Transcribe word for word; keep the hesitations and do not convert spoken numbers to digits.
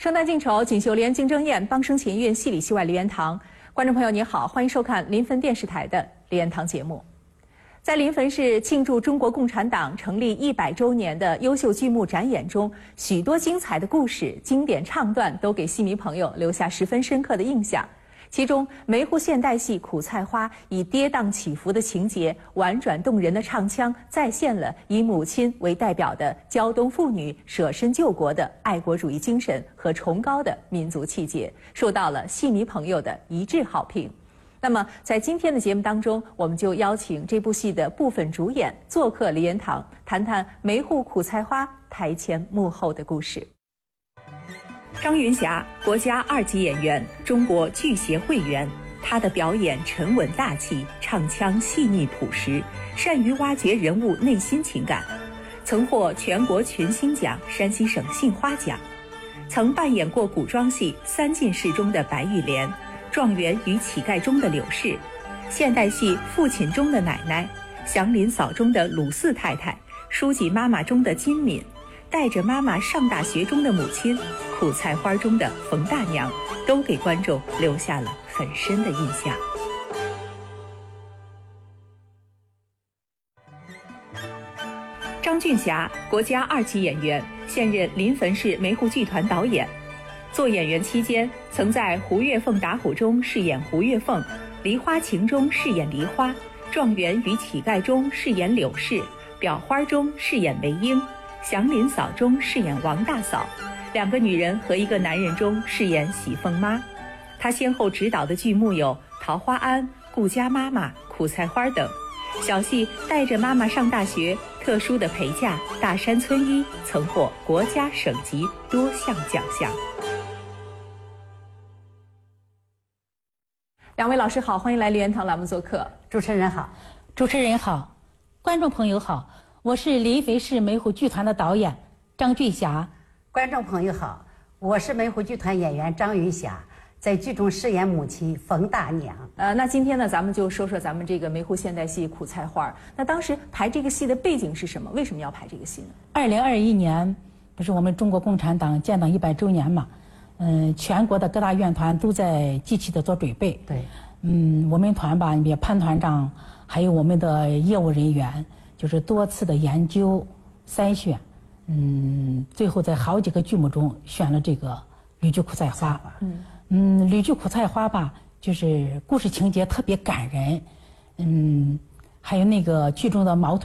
圣诞净筹，锦绣莲竞争宴，邦声琴韵，戏里戏外梨园堂。观众朋友你好，欢迎收看临汾电视台的梨园堂节目。在临汾市庆祝中国共产党成立一百周年的优秀剧目展演中，许多精彩的故事、经典唱段都给戏迷朋友留下十分深刻的印象。其中，梅湖现代戏《苦菜花》以跌宕起伏的情节、婉转动人的唱腔，再现了以母亲为代表的胶东妇女舍身救国的爱国主义精神和崇高的民族气节，受到了戏迷朋友的一致好评。那么，在今天的节目当中，我们就邀请这部戏的部分主演做客梨园堂，谈谈梅湖苦菜花台前幕后的故事。张云霞，国家二级演员，中国剧协会员。她的表演沉稳大气，唱腔细腻朴实，善于挖掘人物内心情感，曾获全国群星奖、山西省杏花奖。曾扮演过古装戏《三进士》中的白玉莲，《状元与乞丐》中的柳氏，现代戏《父亲》中的奶奶，《祥林嫂》中的鲁四太太，《书记妈妈》中的金敏，带着妈妈上大学中的母亲，苦菜花中的冯大娘，都给观众留下了很深的印象。张俊霞，国家二级演员，现任临汾市梅湖剧团导演。做演员期间，曾在《胡月凤打虎》中饰演胡月凤，《梨花情》中饰演梨花，《状元与乞丐》中饰演柳氏，《裱花》中饰演梅英，《祥林嫂》中饰演王大嫂，两个女人和一个男人中饰演喜凤妈。她先后执导的剧目有《桃花庵》、《顾家妈妈》、《苦菜花》等。小戏《带着妈妈上大学》、《特殊的陪嫁》、《大山村医》曾获国家省级多项奖项。两位老师好，欢迎来梨园堂栏目做客。 主持人好， 主持人好，观众朋友好，我是临汾市梅湖剧团的导演张俊霞。 观众朋友好，我是梅湖剧团演员张云霞，在剧中饰演母亲冯大娘。 呃，那今天呢，咱们就说说咱们这个梅湖现代戏《苦菜花》。那当时排这个戏的背景是什么？为什么要排这个戏呢？ 二零二一年不是我们中国共产党建党一百周年嘛？嗯，全国的各大院团都在积极的做准备。 对， 嗯，我们团吧，你比如潘团长，还有我们的业务人员，就是多次的研究筛选，嗯，最后在好几个剧目中选了这个《绿菊苦菜花》。嗯嗯，《绿菊苦菜花》吧，就是故事情节特别感人，嗯，还有那个剧中的矛盾。